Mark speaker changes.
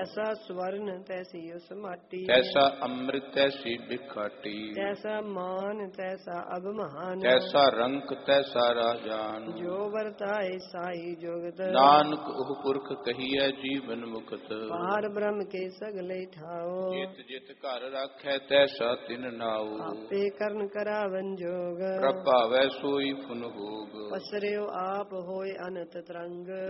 Speaker 1: ਜੈਸਾ ਸਵਰਨ ਤੈਸੀ ਉਸ ਮਾਟੀ,
Speaker 2: ਤੈਸਾ ਅੰਮ੍ਰਿਤ ਤੈਸੀ ਬਿਖਾਟੀ,
Speaker 1: ਤੈਸਾ ਮਾਨ ਤੈਸਾ ਅਭਿਮਾਨ,
Speaker 2: ਤੈਸਾ ਰੰਕ ਤੈਸਾ ਰਾਜਾਨ,
Speaker 1: ਜੋ ਵਰਤਾਏ ਸਾਈ ਜੁਗਤ,
Speaker 2: ਨਾਨਕ ਉਹ ਪੁਰਖ ਕਹੀਐ ਜੀਵਨ ਮੁਕਤ,
Speaker 1: ਪਾਰ ਬ੍ਰਹਮ ਕੇ ਸਗਲੇ ਠਾਓ,
Speaker 2: ਜਿਤ ਜਿਤ ਘਰ ਰਾਖੈ ਤੈਸਾ ਤਿਨ ਨਾਉ,
Speaker 1: ਆਪੇ ਕਰਨ ਕਰਾਵਨ ਜੋਗ,
Speaker 2: ਪ੍ਰਭ ਭਾਵੈ ਸੋਈ ਫੁਨ ਭੋਗ,
Speaker 1: ਪਸਰਿਓ ਆਪ ਹੋਏ ਅਨੰਤ ਤਰੰਗ।